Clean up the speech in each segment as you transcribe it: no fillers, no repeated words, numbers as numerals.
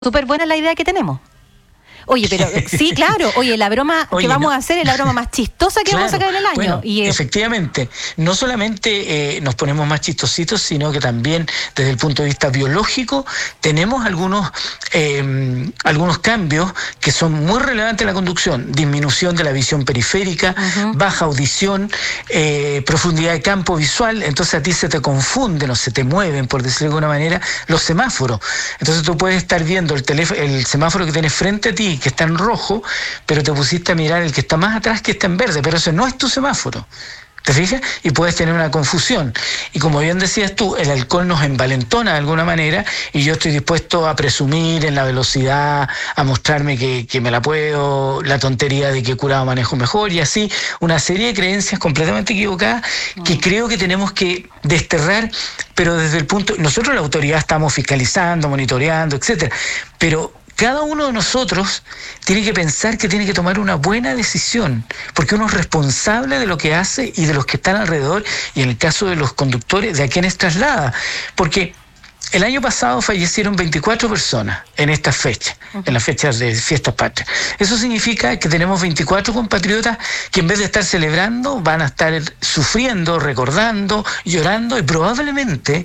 Súper buena la idea que tenemos. Oye, pero sí, claro. Oye, la broma que vamos a hacer es la broma más chistosa que vamos a sacar en el año. Bueno, efectivamente, no solamente nos ponemos más chistositos, sino que también desde el punto de vista biológico tenemos algunos cambios que son muy relevantes en la conducción. Disminución de la visión periférica, baja audición, profundidad de campo visual. Entonces a ti se te confunden o se te mueven, por decirlo de alguna manera, los semáforos. Entonces tú puedes estar viendo el semáforo que tienes frente a ti, que está en rojo, pero te pusiste a mirar el que está más atrás, que está en verde, pero ese no es tu semáforo. ¿Te fijas? Y puedes tener una confusión. Y como bien decías tú, el alcohol nos envalentona de alguna manera, y yo estoy dispuesto a presumir en la velocidad, a mostrarme que me la puedo, la tontería de que curado manejo mejor, y así una serie de creencias completamente equivocadas que creo que tenemos que desterrar, pero desde el punto... Nosotros la autoridad estamos fiscalizando, monitoreando, etcétera, pero cada uno de nosotros tiene que pensar que tiene que tomar una buena decisión, porque uno es responsable de lo que hace y de los que están alrededor, y en el caso de los conductores, de a quienes traslada. Porque el año pasado fallecieron 24 personas en esta fecha, en las fechas de fiestas patrias. Eso significa que tenemos 24 compatriotas que en vez de estar celebrando, van a estar sufriendo, recordando, llorando y probablemente,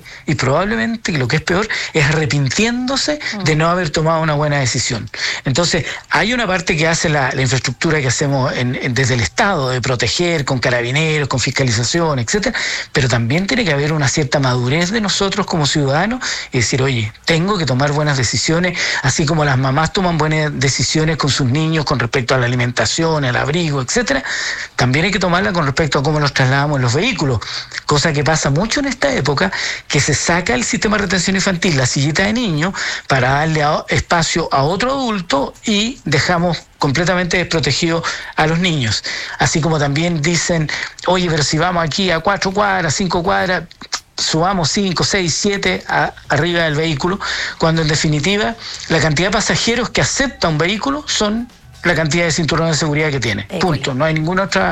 que lo que es peor, es arrepintiéndose de no haber tomado una buena decisión. Entonces, hay una parte que hace la infraestructura que hacemos desde el Estado, de proteger con carabineros, con fiscalización, etcétera, pero también tiene que haber una cierta madurez de nosotros como ciudadanos y decir, oye, tengo que tomar buenas decisiones, así como las mamás toman buenas decisiones con sus niños con respecto a la alimentación, al abrigo, etcétera, también hay que tomarla con respecto a cómo los trasladamos en los vehículos, cosa que pasa mucho en esta época, que se saca el sistema de retención infantil, la sillita de niño, para darle espacio a otro adulto y dejamos completamente desprotegido a los niños. Así como también dicen, oye, pero si vamos aquí a 4 cuadras, 5 cuadras, subamos 5, 6, 7 arriba del vehículo, cuando en definitiva la cantidad de pasajeros que acepta un vehículo son la cantidad de cinturones de seguridad que tiene. Punto. No hay ninguna otra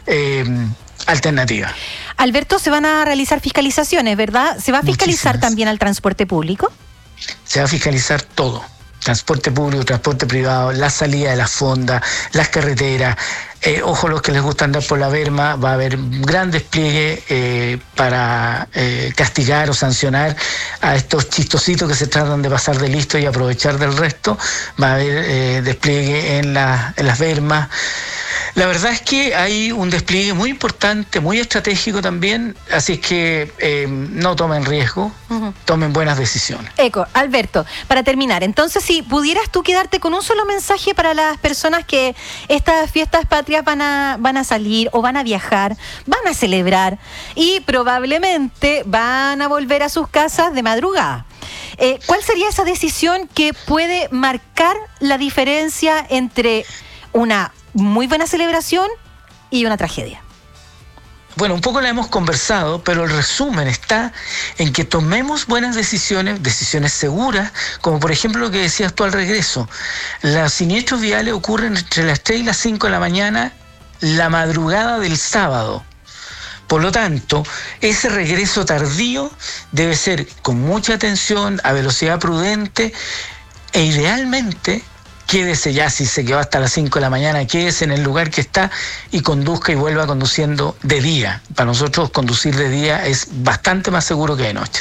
alternativa. Alberto, se van a realizar fiscalizaciones, ¿verdad? ¿Se va a fiscalizar también al transporte público? Se va a fiscalizar todo. Transporte público, transporte privado, la salida de las fondas, las carreteras. Ojo, los que les gusta andar por la berma, va a haber gran despliegue para castigar o sancionar a estos chistositos que se tratan de pasar de listo y aprovechar del resto. Va a haber despliegue en las bermas. La verdad es que hay un despliegue muy importante, muy estratégico también, así es que no tomen riesgo, tomen buenas decisiones. Alberto, para terminar, entonces si pudieras tú quedarte con un solo mensaje para las personas que estas fiestas patrias van a salir o van a viajar, van a celebrar y probablemente van a volver a sus casas de madrugada. ¿Cuál sería esa decisión que puede marcar la diferencia entre una muy buena celebración y una tragedia? Bueno, un poco la hemos conversado, pero el resumen está en que tomemos buenas decisiones seguras, como por ejemplo lo que decías tú al regreso. Los siniestros viales ocurren entre las 3 y las 5 de la mañana, la madrugada del sábado. Por lo tanto, ese regreso tardío debe ser con mucha atención, a velocidad prudente, e idealmente quédese ya, si se quedó hasta las 5 de la mañana, quédese en el lugar que está y conduzca y vuelva conduciendo de día. Para nosotros conducir de día es bastante más seguro que de noche.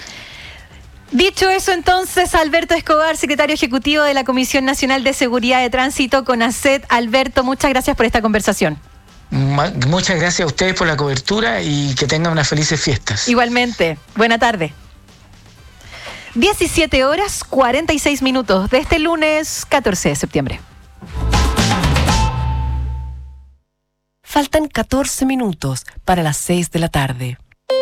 Dicho eso, entonces, Alberto Escobar, secretario ejecutivo de la Comisión Nacional de Seguridad de Tránsito, CONACET. Alberto, muchas gracias por esta conversación. Muchas gracias a ustedes por la cobertura y que tengan unas felices fiestas. Igualmente. Buena tarde. 17:46 de este lunes 14 de septiembre. Faltan 14 minutos para las 6 de la tarde.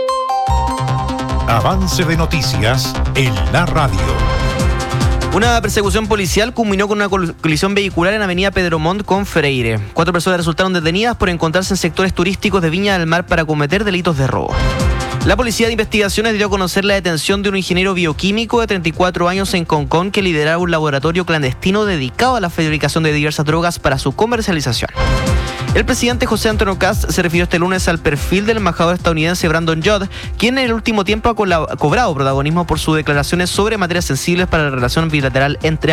Avance de noticias en la radio. Una persecución policial culminó con una colisión vehicular en avenida Pedro Montt con Freire. 4 personas resultaron detenidas por encontrarse en sectores turísticos de Viña del Mar para cometer delitos de robo. La Policía de Investigaciones dio a conocer la detención de un ingeniero bioquímico de 34 años en Concón que lideraba un laboratorio clandestino dedicado a la fabricación de diversas drogas para su comercialización. El presidente José Antonio Kast se refirió este lunes al perfil del embajador estadounidense Brandon Judd, quien en el último tiempo ha cobrado protagonismo por sus declaraciones sobre materias sensibles para la relación bilateral entre